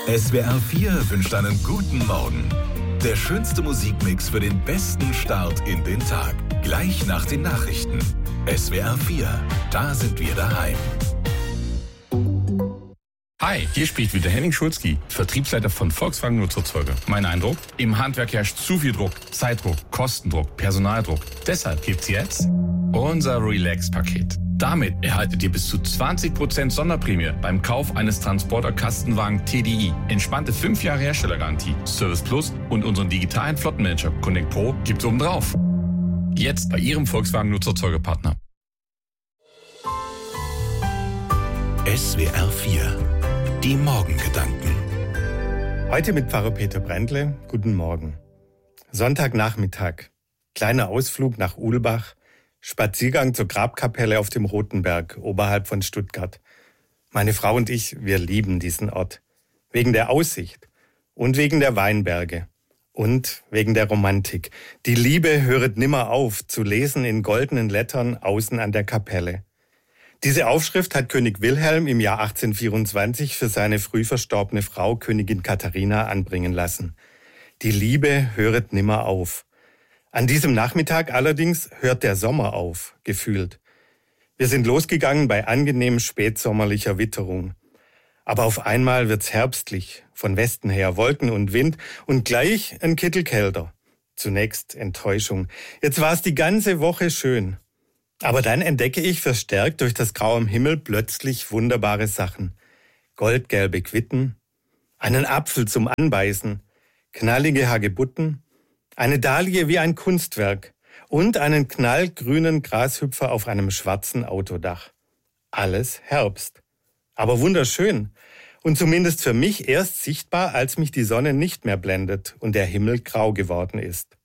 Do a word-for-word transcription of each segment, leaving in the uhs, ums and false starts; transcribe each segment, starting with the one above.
S W R vier wünscht einen guten Morgen. Der schönste Musikmix für den besten Start in den Tag. Gleich nach den Nachrichten. S W R vier, da sind wir daheim. Hi, hier spricht wieder Henning Schulzki, Vertriebsleiter von Volkswagen Nutzerzeuge. Mein Eindruck? Im Handwerk herrscht zu viel Druck, Zeitdruck, Kostendruck, Personaldruck. Deshalb gibt's jetzt unser Relax-Paket. Damit erhaltet ihr bis zu zwanzig Prozent Sonderprämie beim Kauf eines Transporter-Kastenwagen T D I. Entspannte fünf Jahre Herstellergarantie, Service Plus und unseren digitalen Flottenmanager Connect Pro gibt's obendrauf. Jetzt bei Ihrem Volkswagen Nutzerzeugepartner. S W R vier, die Morgengedanken. Heute mit Pfarrer Peter Brändle. Guten Morgen. Sonntagnachmittag. Kleiner Ausflug nach Uhlbach. Spaziergang zur Grabkapelle auf dem Rotenberg, oberhalb von Stuttgart. Meine Frau und ich, wir lieben diesen Ort. Wegen der Aussicht und wegen der Weinberge und wegen der Romantik. Die Liebe höret nimmer auf, zu lesen in goldenen Lettern außen an der Kapelle. Diese Aufschrift hat König Wilhelm im Jahr achtzehnhundertvierundzwanzig für seine früh verstorbene Frau Königin Katharina anbringen lassen. Die Liebe höret nimmer auf. An diesem Nachmittag allerdings hört der Sommer auf, gefühlt. Wir sind losgegangen bei angenehm spätsommerlicher Witterung. Aber auf einmal wird's herbstlich, von Westen her Wolken und Wind und gleich ein Kittel kälter. Zunächst Enttäuschung. Jetzt war's die ganze Woche schön. Aber dann entdecke ich verstärkt durch das Grau am Himmel plötzlich wunderbare Sachen. Goldgelbe Quitten, einen Apfel zum Anbeißen, knallige Hagebutten, eine Dahlie wie ein Kunstwerk und einen knallgrünen Grashüpfer auf einem schwarzen Autodach. Alles Herbst. Aber wunderschön. Und zumindest für mich erst sichtbar, als mich die Sonne nicht mehr blendet und der Himmel grau geworden ist.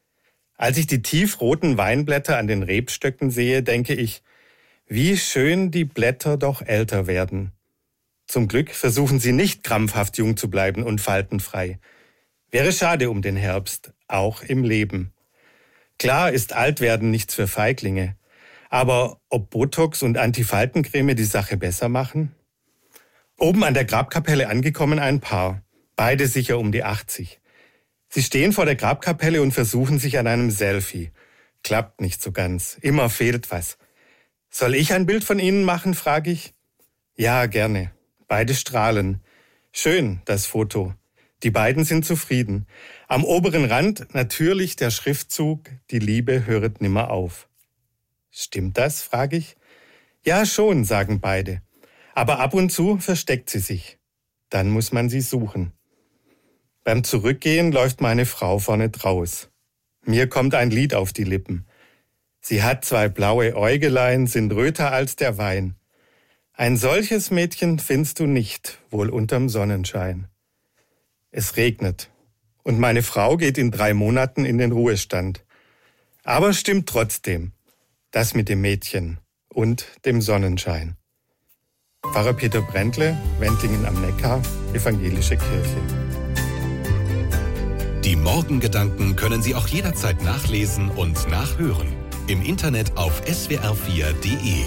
Als ich die tiefroten Weinblätter an den Rebstöcken sehe, denke ich, wie schön die Blätter doch älter werden. Zum Glück versuchen sie nicht krampfhaft jung zu bleiben und faltenfrei. Wäre schade um den Herbst, auch im Leben. Klar ist Altwerden nichts für Feiglinge. Aber ob Botox und Antifaltencreme die Sache besser machen? Oben an der Grabkapelle angekommen ein Paar, beide sicher um die achtzig. Sie stehen vor der Grabkapelle und versuchen sich an einem Selfie. Klappt nicht so ganz, immer fehlt was. Soll ich ein Bild von Ihnen machen, frage ich. Ja, gerne. Beide strahlen. Schön, das Foto. Die beiden sind zufrieden. Am oberen Rand natürlich der Schriftzug, die Liebe höret nimmer auf. Stimmt das, frage ich. Ja, schon, sagen beide. Aber ab und zu versteckt sie sich. Dann muss man sie suchen. Beim Zurückgehen läuft meine Frau vorne draus. Mir kommt ein Lied auf die Lippen. Sie hat zwei blaue Äugelein, sind röter als der Wein. Ein solches Mädchen findest du nicht, wohl unterm Sonnenschein. Es regnet und meine Frau geht in drei Monaten in den Ruhestand. Aber stimmt trotzdem, das mit dem Mädchen und dem Sonnenschein. Pfarrer Peter Brändle, Wendlingen am Neckar, Evangelische Kirche. Die Morgengedanken können Sie auch jederzeit nachlesen und nachhören. Im Internet auf S W R vier Punkt de.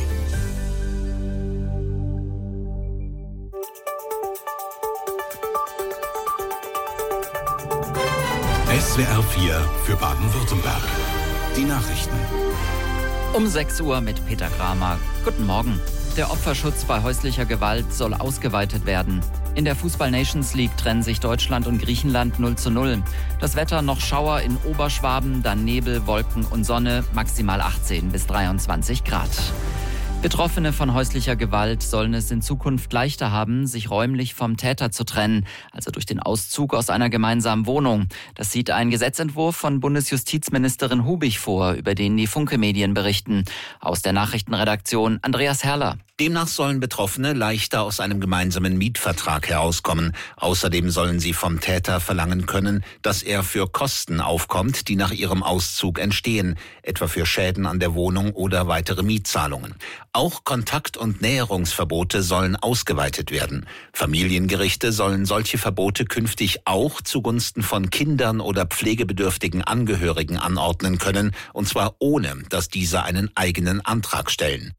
S W R vier für Baden-Württemberg. Die Nachrichten. Um sechs Uhr mit Peter Kramer. Guten Morgen. Der Opferschutz bei häuslicher Gewalt soll ausgeweitet werden. In der Fußball-Nations League trennen sich Deutschland und Griechenland null zu null. Das Wetter noch Schauer in Oberschwaben, dann Nebel, Wolken und Sonne, maximal achtzehn bis dreiundzwanzig Grad. Betroffene von häuslicher Gewalt sollen es in Zukunft leichter haben, sich räumlich vom Täter zu trennen, also durch den Auszug aus einer gemeinsamen Wohnung. Das sieht ein Gesetzentwurf von Bundesjustizministerin Hubig vor, über den die Funke-Medien berichten. Aus der Nachrichtenredaktion Andreas Herrler. Demnach sollen Betroffene leichter aus einem gemeinsamen Mietvertrag herauskommen. Außerdem sollen sie vom Täter verlangen können, dass er für Kosten aufkommt, die nach ihrem Auszug entstehen, etwa für Schäden an der Wohnung oder weitere Mietzahlungen. Auch Kontakt- und Näherungsverbote sollen ausgeweitet werden. Familiengerichte sollen solche Verbote künftig auch zugunsten von Kindern oder pflegebedürftigen Angehörigen anordnen können, und zwar ohne, dass diese einen eigenen Antrag stellen.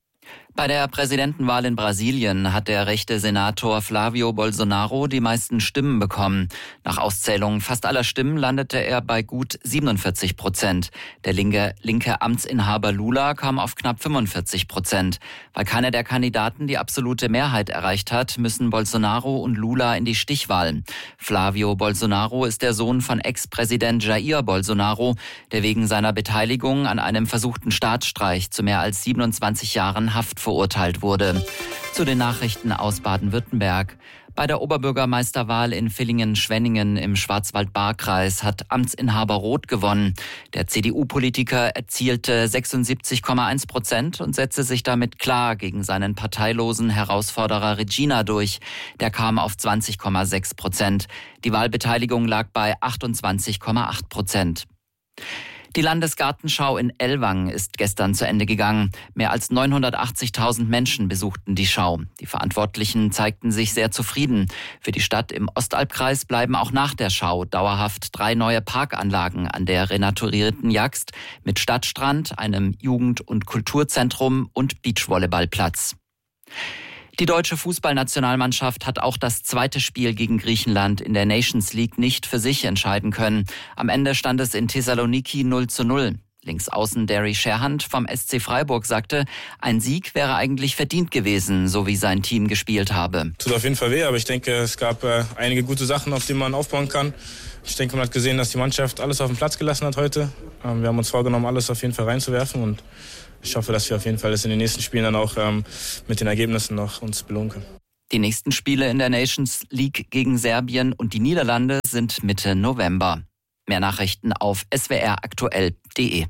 Bei der Präsidentenwahl in Brasilien hat der rechte Senator Flávio Bolsonaro die meisten Stimmen bekommen. Nach Auszählung fast aller Stimmen landete er bei gut siebenundvierzig Prozent. Der linke, linke Amtsinhaber Lula kam auf knapp fünfundvierzig Prozent. Weil keiner der Kandidaten die absolute Mehrheit erreicht hat, müssen Bolsonaro und Lula in die Stichwahl. Flávio Bolsonaro ist der Sohn von Ex-Präsident Jair Bolsonaro, der wegen seiner Beteiligung an einem versuchten Staatsstreich zu mehr als siebenundzwanzig Jahren Haft verurteilt wurde. Zu den Nachrichten aus Baden-Württemberg. Bei der Oberbürgermeisterwahl in Villingen-Schwenningen im Schwarzwald-Baar-Kreis hat Amtsinhaber Roth gewonnen. Der C D U-Politiker erzielte sechsundsiebzig Komma eins Prozent und setzte sich damit klar gegen seinen parteilosen Herausforderer Regina durch. Der kam auf zwanzig Komma sechs Prozent. Die Wahlbeteiligung lag bei achtundzwanzig Komma acht Prozent. Die Landesgartenschau in Ellwangen ist gestern zu Ende gegangen. Mehr als neunhundertachtzigtausend Menschen besuchten die Schau. Die Verantwortlichen zeigten sich sehr zufrieden. Für die Stadt im Ostalbkreis bleiben auch nach der Schau dauerhaft drei neue Parkanlagen an der renaturierten Jagst mit Stadtstrand, einem Jugend- und Kulturzentrum und Beachvolleyballplatz. Die deutsche Fußballnationalmannschaft hat auch das zweite Spiel gegen Griechenland in der Nations League nicht für sich entscheiden können. Am Ende stand es in Thessaloniki null zu null. Linksaußen Derry Sherhand vom S C Freiburg sagte, ein Sieg wäre eigentlich verdient gewesen, so wie sein Team gespielt habe. Tut auf jeden Fall weh, aber ich denke, es gab äh, einige gute Sachen, auf die man aufbauen kann. Ich denke, man hat gesehen, dass die Mannschaft alles auf den Platz gelassen hat heute. Ähm, wir haben uns vorgenommen, alles auf jeden Fall reinzuwerfen und ich hoffe, dass wir auf jeden Fall das in den nächsten Spielen dann auch ähm, mit den Ergebnissen noch uns belohnen können. Die nächsten Spiele in der Nations League gegen Serbien und die Niederlande sind Mitte November. Mehr Nachrichten auf s w r aktuell punkt d e.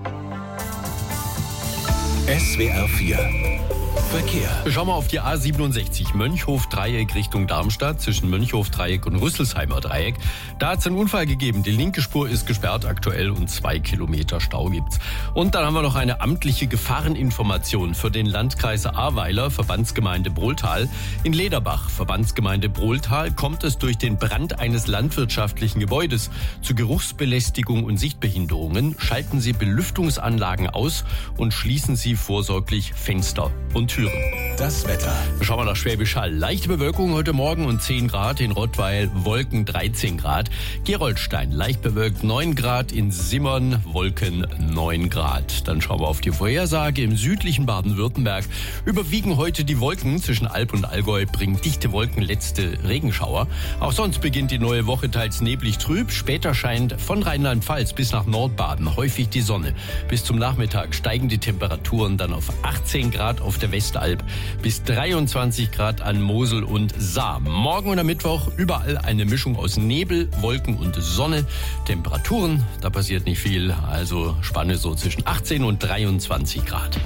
S W R vier Verkehr. Schauen wir auf die A siebenundsechzig Mönchhof-Dreieck Richtung Darmstadt zwischen Mönchhof-Dreieck und Rüsselsheimer Dreieck. Da hat es einen Unfall gegeben. Die linke Spur ist gesperrt aktuell und zwei Kilometer Stau gibt's. Und dann haben wir noch eine amtliche Gefahreninformation für den Landkreis Ahrweiler, Verbandsgemeinde Brohltal. In Lederbach, Verbandsgemeinde Brohltal, kommt es durch den Brand eines landwirtschaftlichen Gebäudes zu Geruchsbelästigung und Sichtbehinderungen. Schalten Sie Belüftungsanlagen aus und schließen Sie vorsorglich Fenster und Türen. Das Wetter. Schauen wir nach Schwäbisch Hall. Leichte Bewölkung heute Morgen und zehn Grad. In Rottweil Wolken dreizehn Grad. Geroldstein leicht bewölkt neun Grad. In Simmern Wolken neun Grad. Dann schauen wir auf die Vorhersage. Im südlichen Baden-Württemberg überwiegen heute die Wolken. Zwischen Alb und Allgäu bringen dichte Wolken letzte Regenschauer. Auch sonst beginnt die neue Woche teils neblig trüb. Später scheint von Rheinland-Pfalz bis nach Nordbaden häufig die Sonne. Bis zum Nachmittag steigen die Temperaturen dann auf achtzehn Grad auf der Westalb bis dreiundzwanzig Grad an Mosel und Saar. Morgen und am Mittwoch überall eine Mischung aus Nebel, Wolken und Sonne. Temperaturen, da passiert nicht viel, also Spanne so zwischen achtzehn und dreiundzwanzig Grad.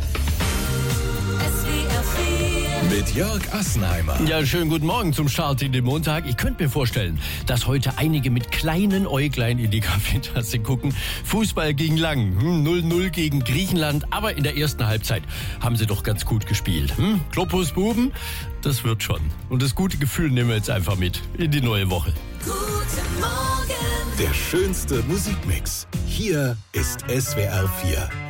Mit Jörg Assenheimer. Ja, schönen guten Morgen zum Start in den Montag. Ich könnte mir vorstellen, dass heute einige mit kleinen Äuglein in die Kaffeetasse gucken. Fußball ging lang, hm, null null gegen Griechenland, aber in der ersten Halbzeit haben sie doch ganz gut gespielt. Hm? Globus Buben, das wird schon. Und das gute Gefühl nehmen wir jetzt einfach mit in die neue Woche. Guten Morgen. Der schönste Musikmix. Hier ist S W R vier.